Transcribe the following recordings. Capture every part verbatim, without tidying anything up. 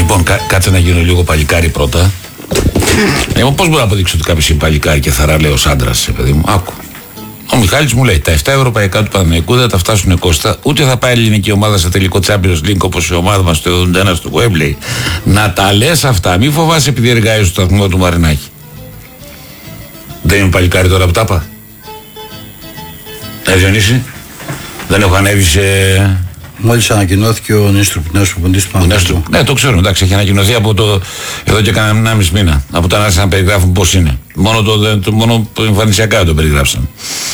Λοιπόν, κά, κάτσε να γίνω λίγο παλικάρι πρώτα. Εγώ πώς μπορώ να αποδείξω ότι κάποιος είναι παλικάρι και θαραλέος άντρας, παιδί μου? Άκου. Ο Μιχάλης μου λέει: τα επτά ευρωπαϊκά του Παναθηναϊκού δεν θα φτάσουν Κώστα, ούτε θα πάει η ελληνική ομάδα σε τελικό Champions League όπως η ομάδα μας το εβδομήντα ένα στο Wembley. Να τα λες αυτά, μη φοβάσαι επειδή εργάζεσαι στο σταθμό του Μαρινάκη. Δεν είμαι παλικάρι τώρα που τα είπα? Ε, Διονύση, δεν έχω ανέβει σε. Μόλις ανακοινώθηκε ο νέος προπονητής του Παναθηναϊκού. Ναι, το ξέρω, εντάξει, έχει ανακοινωθεί από το. Εδώ και κανένα ενάμιση μήνα. Από όταν άρχισαν να περιγράφουν πώς είναι. Μόνο το, το, μόνο το εμφανισιακά το περιγράψαν.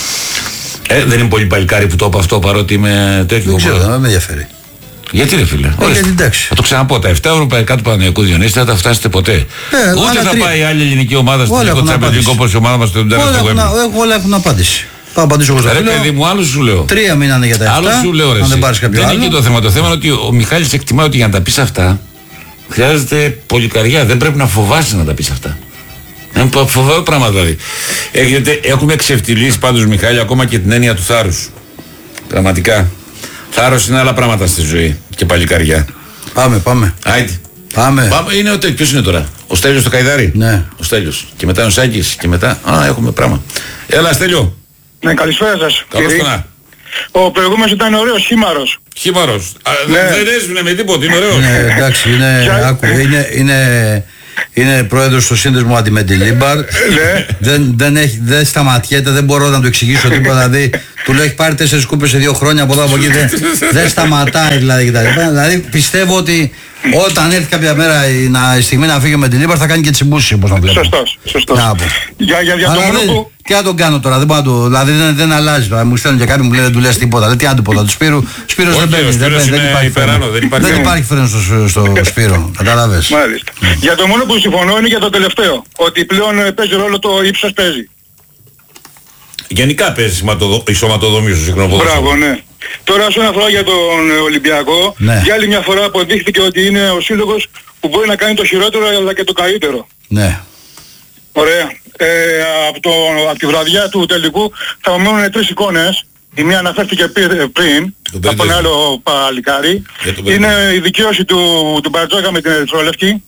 Ε, δεν είναι πολύ παλικάρι που το είπα αυτό, παρότι είμαι τέτοιο. Δεν ξέρω, δεν με ενδιαφέρει. Γιατί ρε φίλε? Ε, γιατί, εντάξει. Θα το ξαναπώ, τα επτά ευρωπαϊκά του Παναθηναϊκού, Διονύση, δεν θα τα φτάσετε ποτέ. Ε, ούτε θα τρία. Πάει η άλλη ελληνική ομάδα στο τελικό Champions League όπως η ομάδα μας το εβδομήντα ένα στο Wembley. Όλα έχουν απάντηση. Θα απαντήσω εγώ. Ρε παιδί μου, άλλο σου λέω. Τρία μήνανε για τα επτά. Άλλο σου λέω, ρε. Αν δεν πάρεις κάποιο δεν άλλο. είναι και το θέμα. Το θέμα είναι ότι ο Μιχάλης εκτιμά ότι για να τα πεις αυτά χρειάζεται πολυκαριά. Δεν πρέπει να φοβάσαι να τα πεις αυτά. Είναι φοβερό πράγμα δηλαδή. Έχετε, έχουμε ξεφτυλίσει πάντως, Μιχάλη, ακόμα και την έννοια του θάρρους. Πραγματικά. Θάρρος είναι άλλα πράγματα στη ζωή. Και παλικαριά. Πάμε, πάμε. Άιτε. Πάμε. Πάμε. Είναι ο Τέλειος. Ποιος είναι τώρα? Ο Στέλιος το Καϊδάρι. Ναι. Ο Στέλιος. Και μετά ο Σάκης. Και μετά. Α, έχουμε πράγμα. Έλα, Στέλιο. Ναι, καλησπέρα σας. Καλώς το να. Ο προηγούμενος ήταν ωραίος, χήμαρος. Χήμαρος. Ναι. Δεν έσβηνε με τίποτα, είναι ωραίος. Ναι, εντάξει, είναι, άκου, είναι, είναι, είναι πρόεδρος στο σύνδεσμο Αντιμεντιλίμπαρ. Ναι. δεν, δεν, έχει, δεν σταματιέται, δεν μπορώ να του εξηγήσω τίποτα. Δηλαδή, του λέω έχει πάρει τέσσερις κούπες σε δύο χρόνια από εδώ από εκεί. Δεν, δεν σταματάει δηλαδή κτλ. Δηλαδή πιστεύω ότι όταν έρθει κάποια μέρα η, να, η στιγμή να φύγει με την Λίμπαρ θα κάνει και τσιμπούσεις όπως να βλέπω. Σωστός, σωστός. Για, για, για το μόνο δεν, που... τι να τον κάνω τώρα, δεν μπορώ, δηλαδή δεν, δεν αλλάζει τώρα. Μου στέλνουν και κάτι μου λέει δεν του λες τίποτα. Λέει, τι να του πω, του Σπύρου, Σπύρος δεν παίρνει, δεν, δεν, δεν υπάρχει φρένο. Δεν υπάρχει, δεν υπάρχει φρένο στο, στο Σπύρο, κατάλαβες. Μάλιστα. Για το μόνο που συμφωνώ είναι για το τελευταίο, ότι πλέον παίζει ρόλο το ύψος παίζει. Γενικά παίζει η σωματοδομή σου σύγχρονο ποδόσφαιρο. Μπράβο, ναι. Τώρα όσον αφορά για τον Ολυμπιακό, ναι. Για άλλη μια φορά αποδείχθηκε ότι είναι ο σύλλογος που μπορεί να κάνει το χειρότερο αλλά και το καλύτερο. Ναι. Ωραία. Ε, από, το, από τη βραδιά του τελικού θα μένουν τρεις εικόνες. Η μία αναφέρθηκε πριν, από ένα άλλο παλικάρι. Είναι η δικαίωση του, του Μπαρτζόκα με την Ερυθρόλευκη.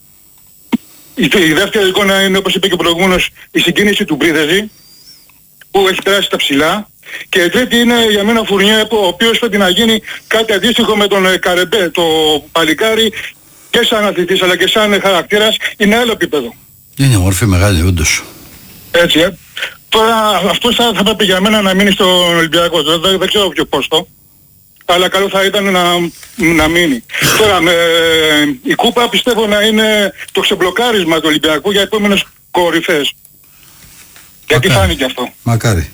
Η, η δεύτερη εικόνα είναι, όπως είπε και προηγούμενος, η συγκίνηση του Μπρίδεζη, που έχει περάσει τα ψηλά. Και η τρίτη είναι για μένα ο Φουρνιέ, ο οποίος πρέπει να γίνει κάτι αντίστοιχο με τον Καρεμπέ, το παλικάρι, και σαν αθλητής αλλά και σαν χαρακτήρας, είναι άλλο επίπεδο. Είναι μορφή μεγάλη, όντως. Έτσι, ε. Τώρα αυτός θα, θα πρέπει για μένα να μείνει στον Ολυμπιακό. Δεν, δεν, δεν ξέρω ποιο πόστο. Αλλά καλό θα ήταν να, να μείνει. Τώρα με, η κούπα πιστεύω να είναι το ξεμπλοκάρισμα του Ολυμπιακού για επόμενες κορυφές. Γιατί φάνηκε αυτό. Μακάρι.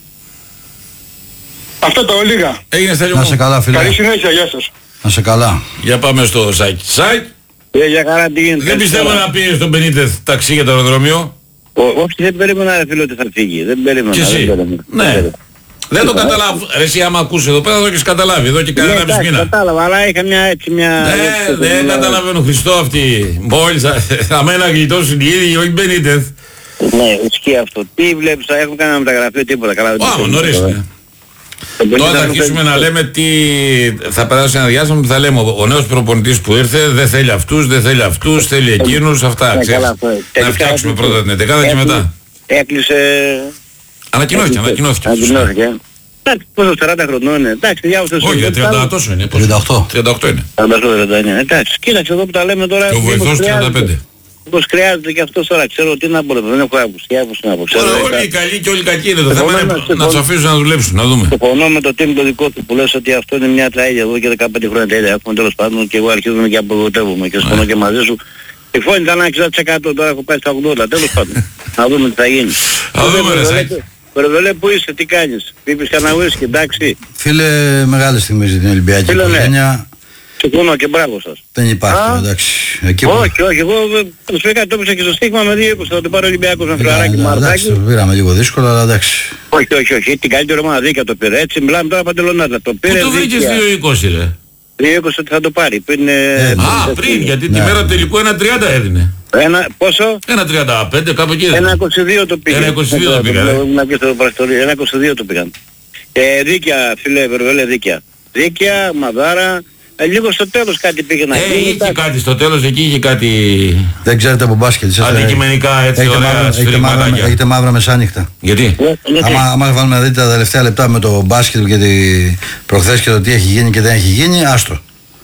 Αυτό το λίγα. Έγινε Στέλιο. Να σε καλά φίλε. Καλή συνέχεια, γεια σας. Να σε καλά. Για πάμε στο Σάκη. Σάκη. Ε, για καλά τι γίνεται. Δεν πιστεύω να πήγε στον Μπενίτεθ ταξί για το αεροδρόμιο. Όχι, δεν περίμενα ρε φίλε ότι θα φύγει. Δεν περίμενα. Και εσύ. Ναι. Δεν το καταλάβω. Ρε εσύ άμα ακούσει εδώ πέρα θα το έχεις καταλάβει. Εδώ και κανένα μισή μήνα. Κατάλαβα, αλλά είχα μια έτσι μια... Ναι, δεν καταλαβαίνω Χριστό αυτή. Μόλις αμένα γλιτώσουν οι ίδιοι, όχι Μπενίτεθ. Ναι, ισχύει αυτό. Τι βλέπεις, έχουν κάνει μεταγραφή τίποτα. Πάμε νωρίς. Τώρα θα αρχίσουμε να λέμε τι θα περάσει ένα διάστημα που θα λέμε ο νέος προπονητής που ήρθε δεν θέλει αυτούς, δεν θέλει αυτούς, θέλει εκείνους, αυτά. Να φτιάξουμε πρώτα την εντεκάδα και μετά. Έκλεισε... Ανακοινώθηκε, ανακοινώθηκε. Ανακοινώθηκε. Εντάξει, πόσο σαράντα χρονών είναι. Εντάξει, διάβασες... Όχι, τριάντα τόσο είναι. τριάντα οκτώ. τριάντα οκτώ είναι. τριάντα οκτώ τριάντα εννιά. Εντάξει, κοίταξε εδώ που τα λέμε τώρα... Και ο βοηθός τριάντα πέντε. Όπως χρειάζεται και αυτός τώρα, ξέρω τι να πω, δεν έχω άκουσει, άκουση να πω. Όλοι οι καλοί και όλοι οι κακοί είναι, το θέμα είναι να τους αφήσουν να δουλέψουν, να δούμε. Συμφωνώ με το team το δικό του που λες ότι αυτό είναι μια τραγωδία εδώ και δεκαπέντε χρόνια τέλεια έχουμε τέλος πάντων και εγώ αρχίζουμε και απογοητεύομαι και συμφωνώ και μαζί σου. Η φωνή ήταν εξήντα τοις εκατό, τώρα έχω πάει στα ογδόντα, τέλος πάντων. Να δούμε τι θα γίνει. Θα δούμε ρε Σάκη. Περβελέ που είσαι, τι κάνεις, πίπεις κανένα ουίσκι, εντάξει. Φίλε, μεγάλη στιγμή στην Ολυμπιακή οικογένεια. Συμφωνώ και μπράβο σας. Δεν υπάρχει, εντάξει. Εκεί όχι, όχι, εγώ προσφυγικά το έπαιξα και στο στίγμα με δύο είκοσι, θα το πάρω Ολυμπιακός με φιλαράκι Μαρτάκη. Εντάξει, το πήραμε λίγο δύσκολα, αλλά εντάξει. Όχι, όχι, όχι, την καλύτερη ομάδα δίκαια το πήρε, έτσι μιλάμε τώρα παντελονάτα, το πήρε. Πού το βρήκες δύο είκοσι ρε? δύο είκοσι ότι θα το πάρει, πριν... Α, πριν, γιατί τη μέρα τελικού ένα τριάντα έδινε. Ένα, πόσο? ένα τριάντα πέντε, κάπου εκεί. ένα είκοσι δύο το πήγαν. ένα είκοσι δύο το πήγαν. ένα είκοσι δύο το πήγαν. Ε, δίκαια, φίλε Βερβέλε, δίκαια. Δίκαια, μαδάρα, Ε, λίγο στο τέλος κάτι πήγε να γίνει. Ε, είχε κάτι. κάτι στο τέλος, εκεί είχε κάτι... Δεν ξέρετε από μπάσκετ. Αντικειμενικά έτσι έχετε ωραία μαύρα, σφυριγματάκια. έχετε μαύρα μεσάνυχτα. Γιατί? Άμα, άμα βάλουμε να δείτε τα τελευταία λεπτά με το μπάσκετ και τη προχθές και το τι έχει γίνει και δεν έχει γίνει, άστρο.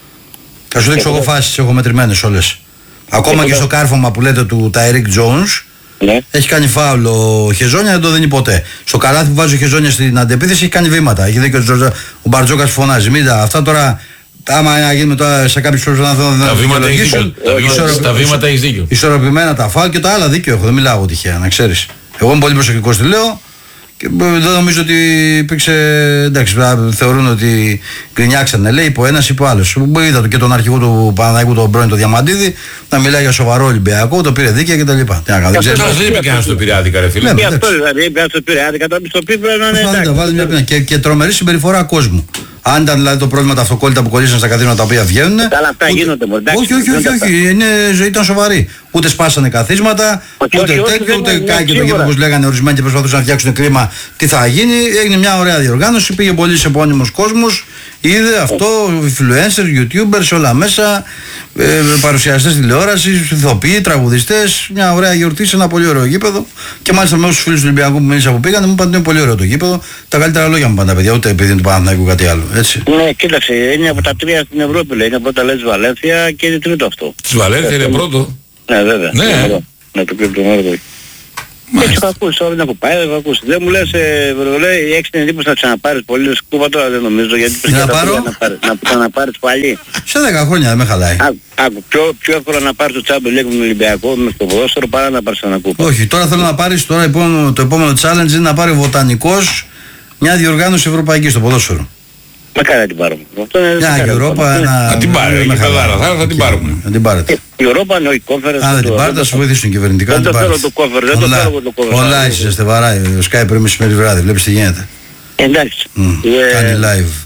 Θα σου δείξω εγώ φάσεις, έχω μετρημένες όλες. Ακόμα και στο κάρφωμα που λέτε του Τάιρικ Τζόουνς, ναι. Έχει κάνει φάουλ ο Χεζόνια, δεν το δίνει ποτέ. Στο καλάθι που βάζει ο Χεζόνια στην αντεπίθεση έχει κάνει βήματα. Έχει δίκιο ο Μπαρτζόκας φωνάζει. Μήτα, αυτά τώρα, άμα να γίνουμε τώρα σε κάποιους πρόσωπους να τα βήματα έχει δίκιο. Τα βήματα έχει δίκιο. Ισορροπημένα τα φάουλ και τα άλλα δίκιο έχω. Δεν μιλάω τυχαία, να ξέρεις. Εγώ είμαι πολύ προσεκτικός, τη λέω. Και δεν νομίζω ότι υπήρξε. Εντάξει, θεωρούν ότι γκρινιάξανε. Λέει υπό ένας υπό άλλος. Είδα και τον αρχηγό του Παναθηναϊκού, τον πρώην, τον Διαμαντίδη, να μιλάει για σοβαρό Ολυμπιακό, το πήρε δίκαια κτλ. Δεν ξέρω. Δεν είπε κανένα στο Πειραιάδικα, ρε φίλε. Ναι, αυτό δηλαδή είπε στο Πειραιάδικα, το πιστοποιεί πρέπει να είναι. Και, και τρομερή συμπεριφορά κόσμου. Αν ήταν δηλαδή το πρόβλημα τα αυτοκόλλητα που κολλήσαν στα καθίσματα τα οποία βγαίνουν. Καλά, αυτά γίνονται μόνο. Όχι, όχι, όχι, όχι. Είναι ζωή ήταν σοβαρή. Ούτε σπάσανε καθίσματα, ούτε τέτοιο, ούτε κάκι το γήπεδο όπως λέγανε ορισμένοι και προσπαθούσαν να φτιάξουν κλίμα. Τι θα γίνει, έγινε μια ωραία διοργάνωση, πήγε πολύ σε επώνυμος κόσμος. Είδε αυτό, influencers, youtubers, όλα μέσα, ε, παρουσιαστές τηλεόρασης, ηθοποιοί, τραγουδιστές. Μια ωραία γιορτή σε ένα πολύ ωραίο γήπεδο. Και μάλιστα με όσους φίλους του Ολυμπιακού που μίλησα που πήγαν, μου είπαν ότι είναι πολύ ωραίο το γήπεδο. Τα καλύτερα λόγια μου είπαν τα παιδιά, ούτε επειδή είναι του Παναθηναϊκού κάτι άλλο. Έτσι. Ναι, κοίταξε, είναι από τα τρία στην Ευρώπη, λέει. Είναι πρώτα λες Βαλένθια και είναι τρίτο αυτό. Της Βαλένθια είναι πρώτο. Ναι, βέβαια. Ναι, ναι το πιο πρώτο. Έτσι έχω ακούσει, τώρα δεν έχω πάει, έχω ακούσει. Δεν μου λες, ε, λέει, έχεις την εντύπωση να ξαναπάρεις πολύ σκούπα τώρα, δεν νομίζω, γιατί πρέπει να πάρω, να ξαναπάρεις πάλι. Σε δέκα χρόνια δεν με χαλάει. Άκου, πιο, πιο εύκολο να πάρεις το Champions League με τον Ολυμπιακό, με το ποδόσφαιρο, παρά να πάρεις ένα κούπα. Όχι, τώρα θέλω να πάρεις, τώρα επόμενο, το επόμενο challenge είναι να πάρει ο Βοτανικός μια διοργάνωση ευρωπαϊκή στο ποδόσφαιρο. Μα καλά την πάρουμε. Μια Ευρώπα, ένα... Να την πάρει, θα την πάρουμε. Να την πάρετε. Η Ευρώπα είναι όχι κόφερες. Αν δεν την πάρετε θα σου βοηθήσουν κυβερνητικά. Δεν το θέλω το κόφερ, δεν το θέλω το κόφερ. Όλα είσαι σε βαράει, ο Skype πριν μεσημέρι βράδυ, βλέπεις τι γίνεται. Εντάξει. Κάνει live.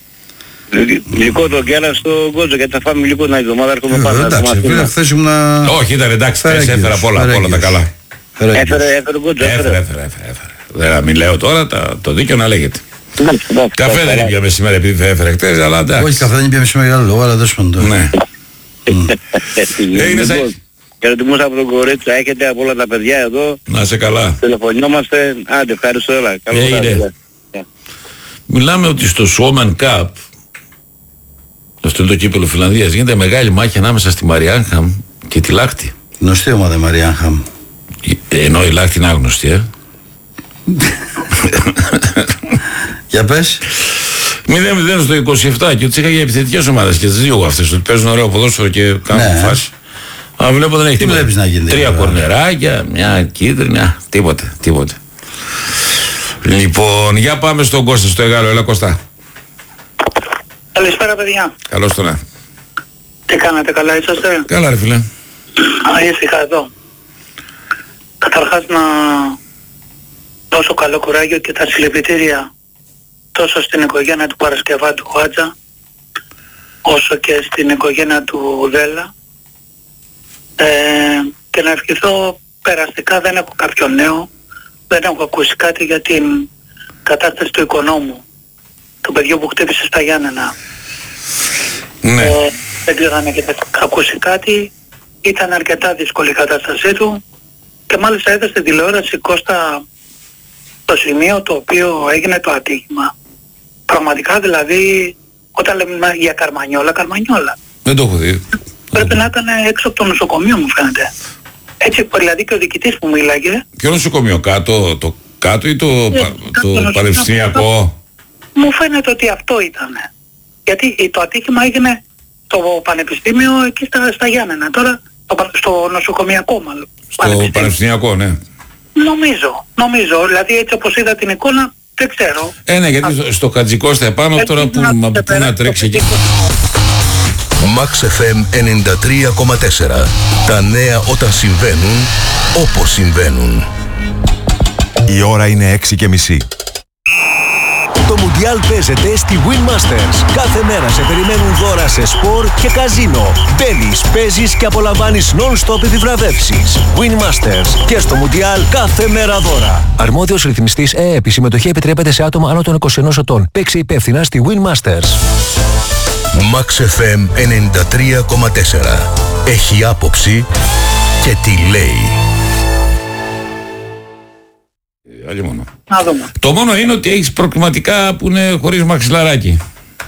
Γλυκό το γκέλα στο Γκότζο, γιατί θα φάμε γλυκό την εβδομάδα, έρχομαι πάντα. Εντάξει, φίλε, χθες ήμουν... Όχι, ήταν εντάξει, έφερα από όλα τα καλά. Έφερε, έφερε Γκότζο, έφερε. Έφερε, έφερε. Δεν μιλάω τώρα, το δίκαιο να λέγεται. Καφέ δεν ήπιαμε σήμερα επειδή θα έφερε χτες, αλλά εντάξει. Όχι, καφέ δεν ήπιαμε σήμερα για άλλο λόγο, αλλά δεν σπαντώ. Ναι. Χαιρετισμούς από τον Κορίτσα, έχετε από όλα τα παιδιά εδώ. Να σε καλά. Τηλεφωνιόμαστε. Άντε, ευχαριστώ, έλα. Καλό βράδυ. Μιλάμε ότι στο Suomen Cup, αυτό είναι το κύπελλο Φιλανδίας, γίνεται μεγάλη μάχη ανάμεσα στη Μαριάνχαμ και τη Λάχτη. Γνωστή ομάδα η Μαριάνχαμ. Ενώ η Λάχτη είναι άγνωστη, ε. Για πες. μηδέν μηδέν στο είκοσι επτά και τις είχα για επιθετικές ομάδες και τις δύο αυτές, ότι παίζουν ωραίο ποδόσφαιρο και κάνουν ναι. φάση. Αλλά βλέπω δεν έχει τι τίποτα. Βλέπεις να γίνεται. Τρία κορνεράκια, μια κίτρινη, τίποτε, τίποτε. Λοιπόν, για πάμε στον Κώστα, στο Εγάλο. Έλα Κώστα. Καλησπέρα παιδιά. Καλώς το να. Τι κάνετε, καλά είσαστε? Καλά ρε φίλε. Α, ήσυχα εδώ. Καταρχάς να δώσω καλό κουράγιο και τα συλληπιτήρια τόσο στην οικογένεια του Παρασκευάτου Χουάτζα όσο και στην οικογένεια του Δέλα ε, και να ευχηθώ περαστικά. Δεν έχω κάποιο νέο, δεν έχω ακούσει κάτι για την κατάσταση του οικονόμου, του παιδιού που χτύπησε στα Γιάννενα. Ναι. Ε, δεν ξέρω αν έχετε ακούσει κάτι. Ήταν αρκετά δύσκολη η κατάστασή του και μάλιστα είδα στην τηλεόραση, Κώστα, το σημείο το οποίο έγινε το ατύχημα. Πραγματικά δηλαδή, όταν λέμε για Καρμανιόλα, Καρμανιόλα. Δεν το έχω δει. Πρέπει να ήταν έξω από το νοσοκομείο, μου φαίνεται. Έτσι, δηλαδή και ο διοικητής που μίλαγε. Ποιο νοσοκομείο, κάτω, το κάτω ή το, ε, πα, το, το πανεπιστημιακό? Μου φαίνεται ότι αυτό ήταν. Γιατί το ατύχημα έγινε στο πανεπιστήμιο εκεί στα, στα Γιάννενα. Τώρα στο, στο νοσοκομιακό μάλλον. Στο πανεπιστήμιο, πανεπιστημιακό, ναι. Νομίζω, νομίζω. Δηλαδή έτσι όπως είδα την εικόνα, δεν ξέρω. Ε, ναι, γιατί Α, στο Χατζικώστα επάνω τώρα που, να, που να τρέξει εκεί. Max εφ εμ ενενήντα τρία κόμμα τέσσερα. Τα νέα όταν συμβαίνουν, όπως συμβαίνουν. Η ώρα είναι έξι και μισή. Το Μουντιάλ παίζεται στη Win Masters. Κάθε μέρα σε περιμένουν δώρα σε σπορ και καζίνο. Μπαίνεις, παίζεις και απολαμβάνεις non-stop επιβραβεύσεις. Win Masters. Και στο Μουντιάλ κάθε μέρα δώρα. Αρμόδιος ρυθμιστής ΕΕΠ. Η συμμετοχή επιτρέπεται σε άτομα άνω των είκοσι ενός ετών. Παίξε υπεύθυνα στη Win Masters. Max εφ εμ ενενήντα τρία κόμμα τέσσερα. Έχει άποψη και τι λέει. Άλλη μόνο. Να δούμε. Το μόνο είναι ότι έχεις προκριματικά που είναι χωρίς μαξιλαράκι.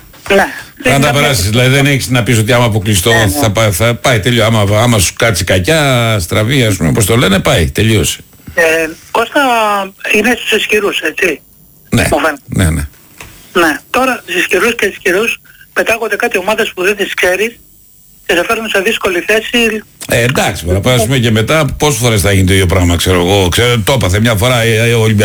Ναι. Αν τα περάσεις, δηλαδή δεν έχεις να πεις ότι άμα αποκλειστώ ναι, ναι. Θα, πά, θα πάει τελείω. Άμα, άμα σου κάτσει κακιά, στραβή, ας πούμε, όπως το λένε, πάει, τελείωσε. Ε, Κώστα, είναι στους ισχυρούς, έτσι. Ναι, ναι, ναι. Ναι, τώρα στις ισχυρούς και ισχυρούς πετάγονται κάτι ομάδες που δεν τις ξέρεις και σε φέρνουν σε δύσκολη θέση. Ε, εντάξει, να περάσουμε και μετά πόσες φορές θα γίνει το ίδιο πράγμα, ξέρω εγώ. Ξέρω, το έπαθε μια φορά η,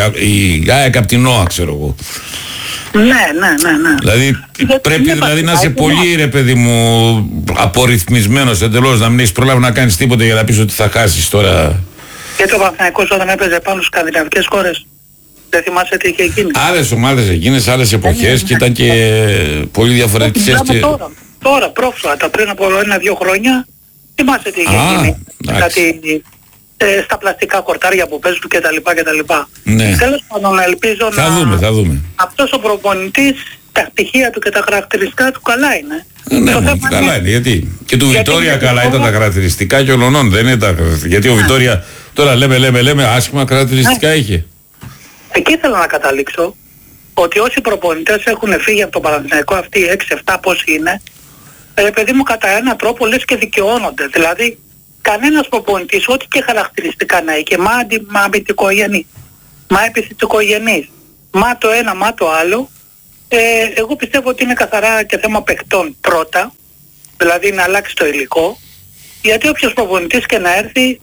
η, η ΑΕΚ απ' την ΝΟΑ, ξέρω εγώ. Ναι, ναι, ναι, ναι. Δηλαδή Γιατί πρέπει είναι δηλαδή να παθητά, είσαι πολύ είναι. ρε παιδί μου απορριθμισμένος εντελώς, να μην έχεις προλάβει να κάνεις τίποτα για να πεις ότι θα χάσεις τώρα. Και το Παναθηναϊκός όταν έπαιζε πάνω στις σκανδιναβικές χώρες, δεν θυμάσαι τι είχε γίνει. Άλλες ομάδες εκείνες, άλλες εποχές και ήταν και πολύ διαφορετικές. Και... Τώρα, τώρα πρόσφατα, πριν από ένα-δύο χρόνια, θυμάσαι τι είχε Α, γίνει. εντάξει. Κάτι, ε, στα πλαστικά κορτάρια που παίζουν και τα λοιπά και τα λοιπά. Ναι. Τέλος πάντων, ελπίζω Θα να... δούμε, θα δούμε. Αυτός ο προπονητής, τα στοιχεία του και τα χαρακτηριστικά του καλά είναι. Ε, ναι, Το μόνο, θέμα καλά είναι- είναι. Γιατί και του γιατί Βιτόρια είναι καλά το ήταν τα θέμα- χαρακτηριστικά και ολονών δεν είναι τα χαρακτηριστικά. Γιατί ο Βιτόρια τώρα λέμε, λέμε, λέμε άσχημα χαρακτηριστικά είχε. Εκεί ήθελα να καταλήξω ότι όσοι προπονητές έχουν φύγει από το Παναθηναϊκό, αυτοί οι έξι εφτά πόσοι είναι, ε, παιδί μου κατά έναν τρόπο λες και δικαιώνονται. Δηλαδή κανένας προπονητής, ό,τι και χαρακτηριστικά να έχει, μα, αντι, μα αμυντικογενής, μα επιθετικογενής, μα το ένα, μα το άλλο, ε, εγώ πιστεύω ότι είναι καθαρά και θέμα παιχτών πρώτα, δηλαδή να αλλάξει το υλικό, γιατί όποιος προπονητής και να έρθει,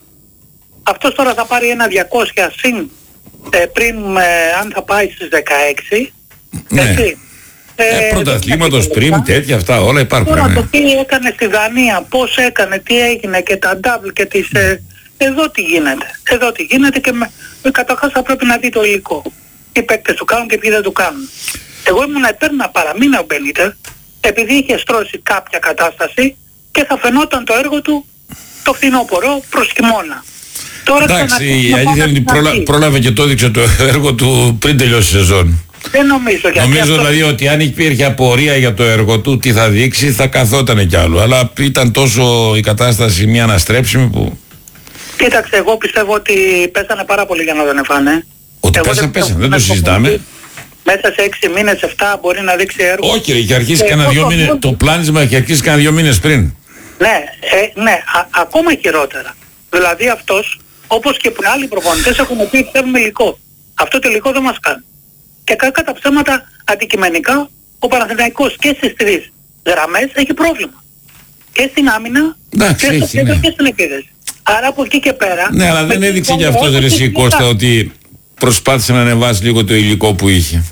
αυτός τώρα θα πάρει ένα διακόσια συν ε, πριν ε, αν θα πάει στις δεκαέξι. Ναι. Έτσι. Ε, πρωταθλήματος δεν πριν, τέτοια αυτά όλα υπάρχουν. Τώρα Ναι. το τι έκανε στη Δανία, πώς έκανε, τι έγινε και τα double και τις... Ε, εδώ τι γίνεται. Εδώ τι γίνεται και με, με καταρχάς θα πρέπει να δει το υλικό. Τι παίκτες του κάνουν και ποιοι δεν του κάνουν. Εγώ ήμουν υπέρ να παραμείνει ο Μπενίτες επειδή είχε στρώσει κάποια κατάσταση και θα φαινόταν το έργο του το φθινόπωρο προς χειμώνα. Τώρα Εντάξει, ξαναρχίζουμε η αλήθεια είναι ότι από την πρόλα, αρχή. πρόλαβε και το έδειξε το έργο του πριν τελειώσει η σεζόν. Δεν νομίζω γιατί Νομίζω αυτό... δηλαδή ότι αν υπήρχε απορία για το έργο του, τι θα δείξει, θα καθόταν κι άλλο. Αλλά ήταν τόσο η κατάσταση μια αναστρέψιμη που. Κοίταξε, εγώ πιστεύω ότι πέσανε πάρα πολύ για να τον εφάνε. Ότι Εγώ πέσανε, δεν πέσανε, πιστεύω δεν το ότι συζητάμε. Μέσα σε έξι μήνες, εφτά μπορεί να δείξει έργο. Όχι, ρε, είχε αρχίσει Ε, κανένα εγώ δύο το- μήνες. Το πλάνισμα είχε αρχίσει κανένα δύο μήνες πριν. Ναι, ε, ναι, α, ακόμα χειρότερα. Δηλαδή αυτός, όπως και που άλλοι προπονητές έχουν πει θέλουμε υλικό. Αυτό το υλικό δεν μας κάνει. Και κακά τα ψέματα αντικειμενικά, ο Παναθηναϊκός και στις τρεις γραμμές έχει πρόβλημα. Και στην άμυνα Εντάξει, και, στο έχει, κέντρο ναι. και στην επίδεση. Άρα από εκεί και πέρα... Ναι, αλλά δεν με έδειξε την κι αυτός ρε έχει εσύ μετά. Κώστα ότι προσπάθησε να ανεβάσει λίγο το υλικό που είχε.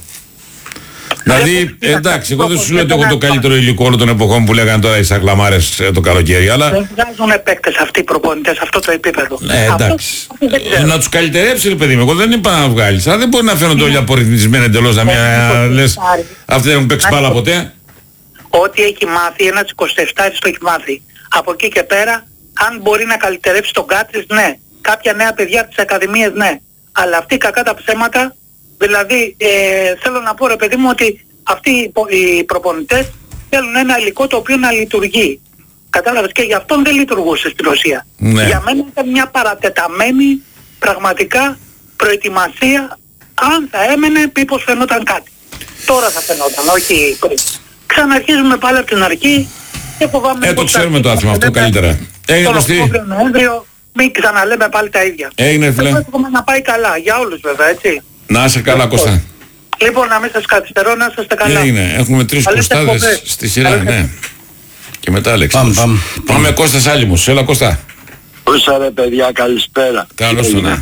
Δηλαδή, εντάξει, εγώ δεν σου λέω ότι έχω το καλύτερο υλικό όλων των εποχών που λέγανε τώρα οι σακλαμάρες ε, το καλοκαίρι, αλλά. Δεν βγάζουν παίκτες αυτοί οι προπονητές σε αυτό το επίπεδο. Ναι, Αυτό- εντάξει. αυτό δεν Ε, ξέρω. να τους καλυτερέψει, ρε παιδί μου. Εγώ δεν είπα να βγάλεις. Αλλά δεν μπορεί να φαίνονται όλοι απορριθμισμένοι εντελώς να μην Ε, λες. Αυτοί δεν έχουν παίξει Να- μπάλα ποτέ. Ό,τι έχει μάθει, ένας εικοσιεπτά το έχει μάθει. Από εκεί και πέρα, αν μπορεί να καλυτερέψει τον Κάτρις, ναι. Κάποια νέα παιδιά από τις ακαδημίες, ναι. Αλλά αυτοί κακά τα ψέματα, δηλαδή ε, θέλω να πω ρε παιδί μου ότι αυτοί οι, πο- οι προπονητές θέλουν ένα υλικό το οποίο να λειτουργεί. Κατάλαβες, και γι' αυτόν δεν λειτουργούσε στην Ρωσία. Ναι. Για μένα ήταν μια παρατεταμένη πραγματικά προετοιμασία, αν θα έμενε μήπως φαινόταν κάτι. Τώρα θα φαινόταν, όχι πριν. Ξαναρχίζουμε πάλι από την αρχή και φοβάμαι... Ε, το πως ξέρουμε θα- το άθλημα αυτό καλύτερα. Έγινε Τον γνωστή. Οκτώβριο, Νοέμβριο, μην ξαναλέμε πάλι τα ίδια. Έγινε, φίλε. Εύχομαι να πάει καλά, για όλους βέβαια, έτσι. Να είσαι καλά, Κώστα. Λοιπόν, να μην σας καθυστερώ, να είστε καλά. Έγινε. Έχουμε τρεις Καλές Κωστάδες εκπομπές. στη σειρά, Καλές ναι. Και μετά Αλέξανδρος. Πάμε, πάμε. Πάμε Κώστας Άλυμος. Έλα Κώστα. Πούσα ρε παιδιά, καλησπέρα. Καλώς Τι τον, έγινε? ναι.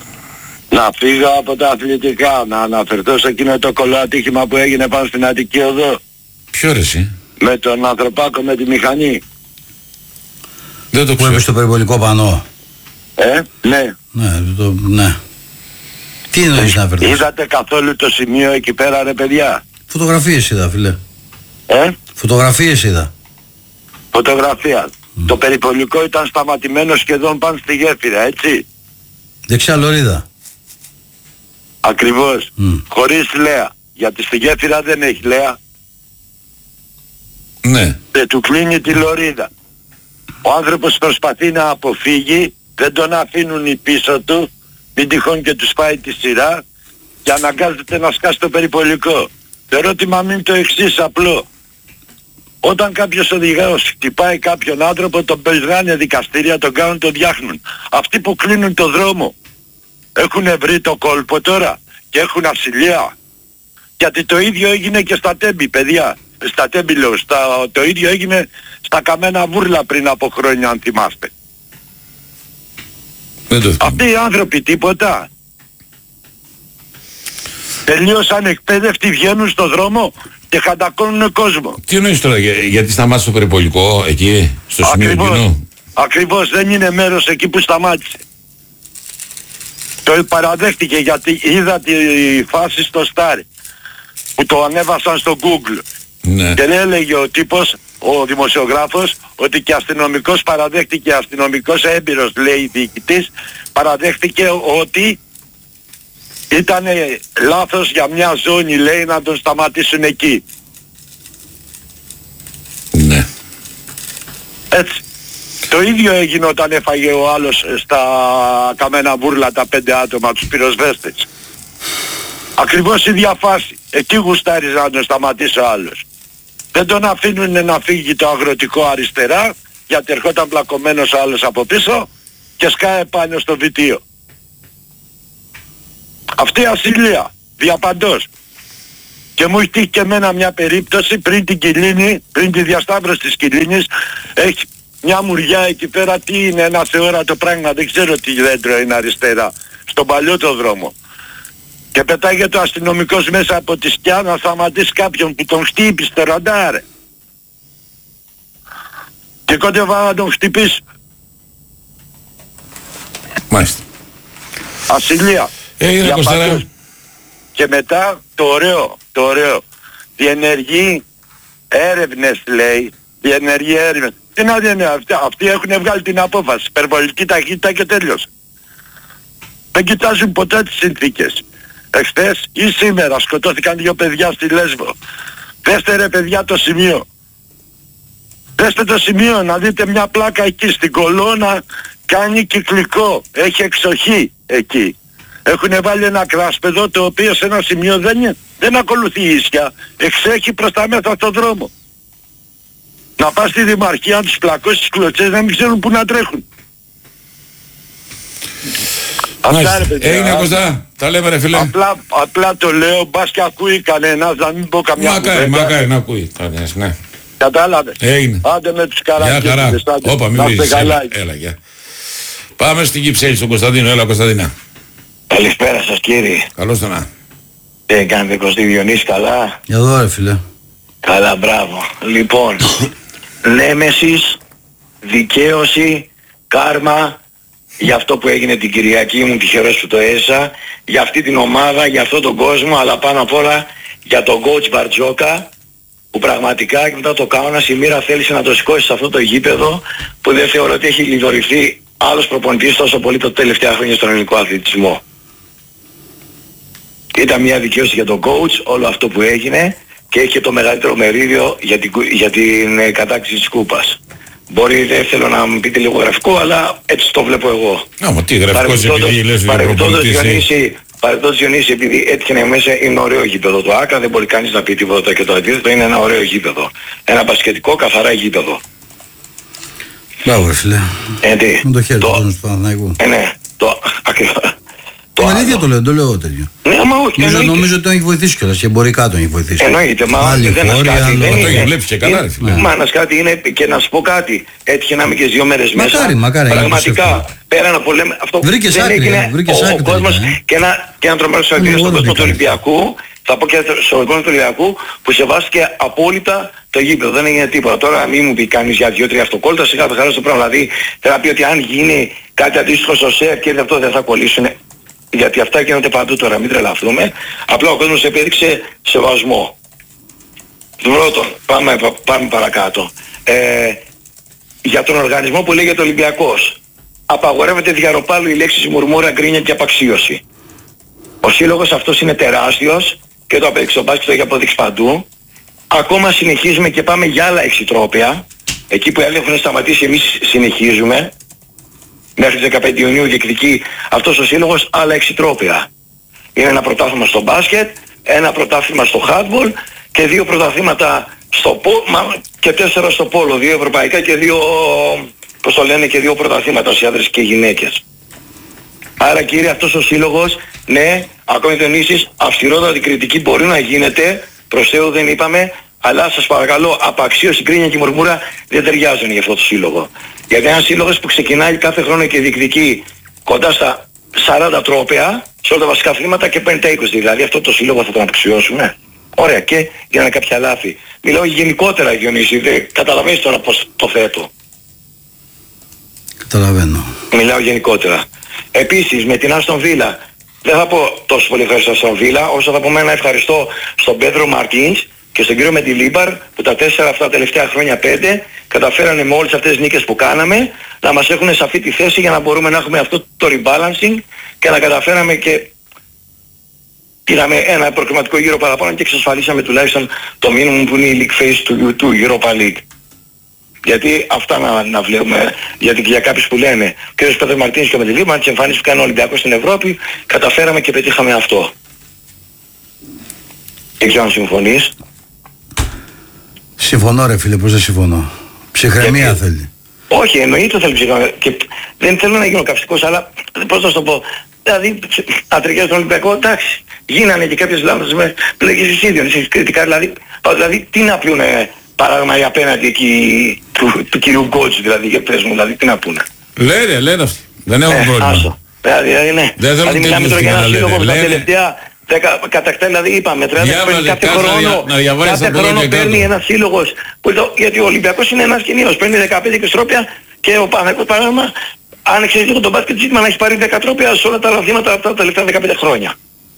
Να φύγω από τα αθλητικά, να αναφερθώ σε εκείνο το κολοατύχημα που έγινε πάνω στην Αττική Οδό Ποιο ρε εσύ? με τον ανθρωπάκο με τη μηχανή. Δεν το Που ξέρω. έπεσε στο περιβολικό πανό. Ε, ναι. Ναι, το, ναι. Τι εννοείς να βρεθείς? Είδατε καθόλου το σημείο εκεί πέρα ρε παιδιά? Φωτογραφίες είδα, φίλε. Ε, Φωτογραφίες είδα. φωτογραφία. Το περιπολικό ήταν σταματημένο σχεδόν πάνω στη γέφυρα, έτσι. Δεξιά λωρίδα. Ακριβώς. Μμ. Χωρίς λέα. Γιατί στη γέφυρα δεν έχει λέα. Ναι. Δεν του κλείνει τη λωρίδα. Ο άνθρωπος προσπαθεί να αποφύγει, δεν τον αφήνουν οι πίσω του, μην τυχόν και τους πάει τη σειρά και αναγκάζεται να σκάσει το περιπολικό. Το ερώτημα μην το εξής απλό. Όταν κάποιος οδηγός χτυπάει κάποιον άνθρωπο, τον περνάνε δικαστήρια, τον κάνουν, τον διάχνουν. Αυτοί που κλείνουν το δρόμο έχουν βρει το κόλπο τώρα και έχουν ασυλία. Γιατί το ίδιο έγινε και στα Τέμπη, παιδιά. Στα Τέμπη λέω, στα, το ίδιο έγινε στα Καμένα Βούρλα πριν από χρόνια, αν θυμάστε. Αυτοί οι άνθρωποι τίποτα. Τελείως ανεκπαίδευτοι βγαίνουν στο δρόμο και χαντακώνουν κόσμο. Τι εννοείς τώρα, για, γιατί σταμάτησε το περιπολικό εκεί, στο σημείο εκείνο? Ακριβώς, δεν είναι μέρος εκεί που σταμάτησε. Το παραδέχτηκε γιατί είδα τη φάση στο Star που το ανέβασαν στο Google. Ναι. Και έλεγε ο τύπος, ο δημοσιογράφος, ότι και αστυνομικός παραδέχτηκε, αστυνομικός έμπειρος λέει διοικητής, παραδέχτηκε ότι ήταν λάθος για μια ζώνη λέει να τον σταματήσουν εκεί. Ναι. Έτσι. Το ίδιο έγινε όταν έφαγε ο άλλος στα Καμένα Βούρλα τα πέντε άτομα, τους πυροσβέστες. Ακριβώς η ίδια φάση. Εκεί γουστάριζε να τον σταματήσει ο άλλος. Δεν τον αφήνουν να φύγει το αγροτικό αριστερά, γιατί ερχόταν πλακωμένος ο άλλος από πίσω και σκάει πάνω στο βιτίο. Αυτή η ασυλία, διαπαντός. Και μου έχει τύχει και εμένα μια περίπτωση πριν την Κιλίνη, πριν τη διασταύρωση της Κιλίνης, έχει μια μουριά εκεί πέρα, τι είναι, ένα θεόρατο πράγμα, δεν ξέρω τι δέντρο είναι αριστερά, στον παλιό το δρόμο. Και πετάγεται ο αστυνομικός μέσα από τη σκιά να σταματήσει κάποιον που τον χτύπησε το ραντάρε. Και κόντευα να τον χτυπήσει. Μάλιστα. Ασυλία. Έγινε Κωνσταντά. Και μετά το ωραίο, το ωραίο. Διενεργεί έρευνες λέει, διενεργεί έρευνες. Τι να διενεργεί, αυτοί, αυτοί έχουν βγάλει την απόφαση, υπερβολική ταχύτητα και τέλειωσε. Δεν κοιτάζουν ποτέ τις συνθήκες. Εχθές ή σήμερα σκοτώθηκαν δύο παιδιά στη Λέσβο. Δέστε ρε παιδιά το σημείο. Δέστε το σημείο να δείτε μια πλάκα εκεί στην κολόνα, κάνει κυκλικό, έχει εξοχή εκεί. Έχουν βάλει ένα κράσπεδο το οποίο σε ένα σημείο δεν, δεν ακολουθεί ίσια, εξέχει προς τα μέσα στον δρόμο. Να πας στη Δημαρχία, να τους πλακώσεις τις κλωτσές, να μην ξέρουν που να τρέχουν. Αυτά, έγινε Κωστά, τα λέμε ρε φίλε. Απλά, απλά το λέω, μπας και ακούει κανένας, να μην πω καμιά κουβέντα. Μακάρι, μακάρι να ακούει κανένας, ναι. Κατάλαβε. Έγινε. Άντε με τους καράκες. Γεια χαρά. Όπα μην βρίζεις. Έλα, έλα, γεια. Πάμε στην Κυψέλη, στον Κωνσταντίνο. Έλα Κωνσταντίνα. Καλησπέρα σας κύριε. Καλώς το να. Τι κάνετε Κωστή Διονύση, καλά? Εδώ ρε φίλε. Καλά, μπράβο. Λοιπόν, νέμεσης, δικαίωση, κάρμα, για αυτό που έγινε την Κυριακή, ήμουν τυχερός που το έζησα, για αυτή την ομάδα, για αυτόν τον κόσμο, αλλά πάνω απ' όλα για τον coach Μπαρτζόκα, που πραγματικά και μετά το Κάουνας η μοίρα θέλησε να το σηκώσει σε αυτό το γήπεδο, που δεν θεωρώ ότι έχει λιδωρηθεί άλλος προπονητής τόσο πολύ τα τελευταία χρόνια στον ελληνικό αθλητισμό. Ήταν μια δικαίωση για τον coach όλο αυτό που έγινε και έχει το μεγαλύτερο μερίδιο για την, για την ε, κατάκτηση της κούπας. Μπορεί, δεν θέλω να μου πείτε λίγο γραφικό, αλλά έτσι το βλέπω εγώ. Άμα τι γραφικός επειδή λες για προπονητής. Παρεπτόντως Διονύση, επειδή έτυχε μέσα, είναι ωραίο γήπεδο. Το Άκα δεν μπορεί κανείς να πει τίποτα και το αντίθετο, είναι ένα ωραίο γήπεδο. Ένα μπασκετικό καθαρά γήπεδο. Μπράβο φίλε. Ε, τι, με το χέρι το, του Παναθηναϊκού. Ε, ναι, το ακριβώς. Το αλήθεια το λέω, το λέω τέτοιο. Ναι, μα όχι, νομίζω, νομίζω ότι τον έχει βοηθήσει κιόλας και εμπορικά τον έχει βοηθήσει. Εννοείται, μα άλλη δεν φόρη, κάτι, άλλο... δεν το έχει βλέψει και καλά ρε φίλε. Μα ένας κάτι είναι, και να σου πω κάτι, έτυχε να είμαι και δύο μέρες μέσα. Μακάρι, μακάρι. Πραγματικά, πέραν από λέμε, αυτό βρήκες δεν άκρη, έγινε βρήκες ο, άκρη, ο κόσμος ε. και ένα, και ένα τρομερό συγχαρητήριο στον κόσμο του Ολυμπιακού, θα πω και στον κόσμο του Ολυμπιακού, που σεβάστηκε απόλυτα το γήπεδο, δεν έγινε τίποτα. Τώρα μην μου πει κανείς για δύο τρία αυτοκόλλητα, σιγά θα χαράσει το πράγμα. Δηλαδή, θέλω να πει ότι αν γίνει κάτι αντίστοιχο στο ΣΕΡ και αυτό δεν θα κολλήσουν. Γιατί αυτά γίνονται παντού τώρα, μην τρελαθούμε. Απλά ο κόσμος επέδειξε σεβασμό. Πρώτον, πάμε, πάμε παρακάτω. Ε, για τον οργανισμό που λέγεται Ολυμπιακός. Απαγορεύεται διαρροπάλου η λέξη μουρμούρα, γκρίνια και απαξίωση. Ο σύλλογος αυτός είναι τεράστιος και το απέδειξε ο μπάσκετ, το έχει αποδείξει παντού. ακόμα συνεχίζουμε και πάμε για άλλα έξι τρόπαια. Εκεί που οι άλλοι έχουν σταματήσει, εμείς συνεχίζουμε. Μέχρι τις δεκαπέντε Ιουνίου διεκδικεί αυτός ο σύλλογος άλλα έξι τρόπαια. Είναι ένα πρωτάθλημα στο μπάσκετ, ένα πρωτάθλημα στο handball και δύο πρωταθλήματα στο πόλο και τέσσερα στο πόλο. Δύο ευρωπαϊκά και δύο, πώς το λένε, και δύο πρωταθλήματα σε άντρες και γυναίκες. Άρα κύριε, αυτός ο σύλλογος, ναι, ακόμη τονίσεις, αυστηρότατη κριτική μπορεί να γίνεται, προς Θεού δεν είπαμε, αλλά σας παρακαλώ, απαξίωση, γκρίνια και μουρμούρα δεν ταιριάζουν για αυτό το σύλλογο. Γιατί ένας σύλλογος που ξεκινάει κάθε χρόνο και διεκδικεί κοντά στα σαράντα τρόπαια σε όλα τα βασικά αθλήματα και παίρνει τα είκοσι, δηλαδή αυτό το σύλλογο θα τον απαξιώσουμε. Ωραία, και για κάποια λάθη. Μιλάω γενικότερα, Διονύση, δεν καταλαβαίνεις τώρα πώς το θέτω. Καταλαβαίνω. Μιλάω γενικότερα. Επίσης με την Άστον Βίλα, δεν θα πω τόσο πολύ ευχαριστώ στον Βίλα, όσο θα πω με ένα ευχαριστώ στον Πέντρο Μαρτίνς και στον κύριο Μεντιλίμπαρ που τα τέσσερα αυτά τελευταία χρόνια πέντε καταφέρανε με όλες αυτές τις νίκες που κάναμε να μας έχουν σε αυτή τη θέση για να μπορούμε να έχουμε αυτό το rebalancing και να καταφέραμε και πήραμε ένα προκριματικό γύρο παραπάνω και εξασφαλίσαμε τουλάχιστον το minimum που είναι η League Phase του, του Europa League. Γιατί αυτά να, να βλέπουμε, γιατί και για κάποιους που λένε ο κ. Πέτρος Μαρτίνης και ο Μεντιλίμπαρ, τις εμφανίσεις που κάνει ο Ολυμπιακός στην Ευρώπη, καταφέραμε και πετύχαμε αυτό. Δεν ξέρω αν συμφωνείς. Συμφωνώ ρε φίλε, πώς δεν συμφωνώ. Ψυχραιμία γιατί... θέλει. Όχι, εννοείται θέλει ψυχραιμία. Και δεν θέλω να γίνω καυστικός, αλλά πώς θα σου το πω. Δηλαδή, ατρικές στον Ολυμπιακό, εντάξει. Γίνανε και κάποιες λάθος με πλέγεις εσύ ίδιον, εσύ κριτικά, δηλαδή, δηλαδή τι να πούνε παράδειγμα οι απέναντι εκεί του, του κυρίου Γκότς, δηλαδή, για πες μου, δηλαδή τι να πούνε. Λένε, λένε αυτοί. Δεν έχουν ε, πρόβλημα. Άσο. Δηλαδή, δηλαδή, ναι. Δεν δηλαδή μιλάμε τώρα για ένα σύλλογο που τα τελευταία κατακτά, δηλαδή είπαμε, τρέχει κάθε χρόνο, κάθε χρόνο παίρνει ένας σύλλογος, που το, γιατί ο Ολυμπιακός είναι ένας κοινίος, παίρνει δεκαπέντε και στρόπια και ο Παναθηναϊκός παράδειγμα, αν ξέρεις λίγο τον μπάσκετ ζήτημα να έχει πάρει δέκα τρόπια σε όλα τα αθλήματα αυτά τα τελευταία δεκαπέντε χρόνια.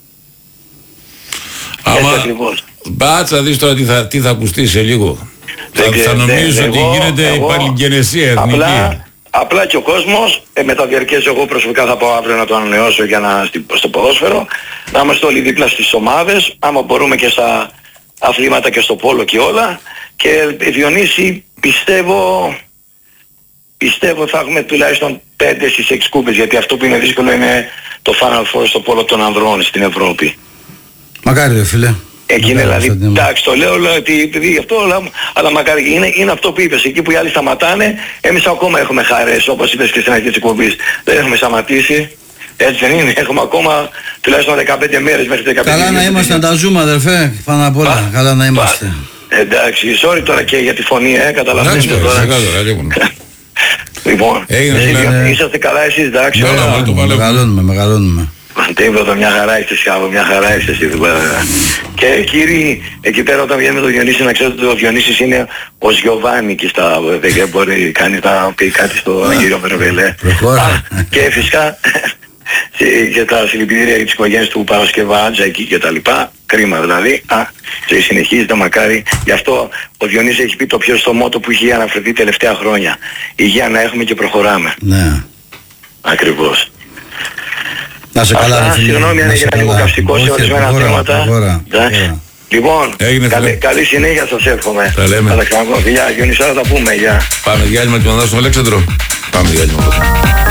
Άμα μπάτσα δεις τώρα τι θα, τι θα ακουστεί σε λίγο. Θα, θα νομίζω ότι εγώ, γίνεται η παλιγγενεσία εθνική. Απλά, απλά και ο κόσμος, ε, με τα διαρκές εγώ προσωπικά θα πάω αύριο να το ανανεώσω για να, στο ποδόσφαιρο, να είμαστε όλοι δίπλα στις ομάδες, άμα μπορούμε και στα αθλήματα και στο πόλο και όλα. Και Διονύση, πιστεύω, πιστεύω θα έχουμε τουλάχιστον πέντε στις έξι κούπες, γιατί αυτό που είναι δύσκολο είναι το Final Four στο πόλο των ανδρών στην Ευρώπη. Μακάρι ρε φίλε. Εκεί είναι δηλαδή, εντάξει το λέω, λέω ότι επειδή αυτό, αλλά, αλλά μακάρι είναι, είναι αυτό που είπες, εκεί που οι άλλοι σταματάνε, εμείς ακόμα έχουμε χαρές, όπως είπες και στην αρχή της εκπομπής, δεν έχουμε σταματήσει, έτσι δεν είναι, έχουμε ακόμα τουλάχιστον δεκαπέντε μέρες μέχρι δεκαπέντε. Καλά να είμαστε να τα ζούμε αδερφέ, πάνω απ' όλα, πα, καλά να είμαστε. Πα, εντάξει, sorry τώρα και για τη φωνή, ε, καταλαβαίνετε τώρα. Λοιπόν, είσαστε καλά εσείς, εντάξει. Μεγαλώνουμε, μεγαλώνουμε. Τίποτα, μια χαρά είστε σκάβο, μια χαρά είστε εσύ. Και κύριοι, εκεί πέρα όταν βγαίνει με τον Διονύση, να ξέρετε ότι ο Διονύσης είναι ο Γιωβάνι και στα δεν μπορεί κάνει τα πει κάτι στο κύριο Μερβελέ. Και φυσικά και τα συλληπιτήρια για τις οικογένειες του Παρασκευάτζα εκεί και τα λοιπά. Κρίμα δηλαδή. Α, και συνεχίζεται μακάρι. Γι' αυτό ο Διονύσης έχει πει το πιο στο μότο που είχε αναφερθεί τελευταία χρόνια. Υγεία να έχουμε και προχωράμε. Ναι. Ακριβώς. Να σε καλά, αυτά, συγγνώμη αν έγινα λίγο καυστικό σε ορισμένα θέματα. Λοιπόν, καλή, καλή συνέχεια σας εύχομαι. Τα λέμε. Θα τα ξαναπώ. Φιλιά, Γιονισάρα, θα τα πούμε. Γεια. Πάμε διάλειμμα και να δώσουμε Αλέξανδρο. Πάμε διάλειμμα.